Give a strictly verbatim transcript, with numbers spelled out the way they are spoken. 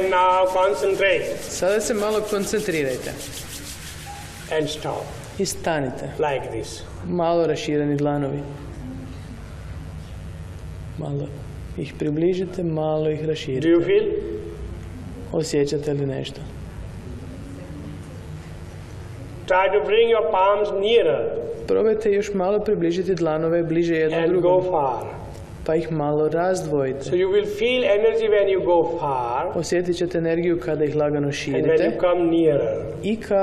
And now concentrate. Sada se malo koncentrirajte. And stop. I stanite. Like this. Malo rašireni dlanovi. Malo ih približite, malo ih raširite. Do you feel? Osjećate li nešto? Try to bring your palms nearer. Probajte još malo približiti dlanove bliže jednom and drugom. go far. Pa ih malo razdvojite. So you will feel energy when you go far. Osjetit ćete energiju kada ih lagano And when širite. you come nearer. I kada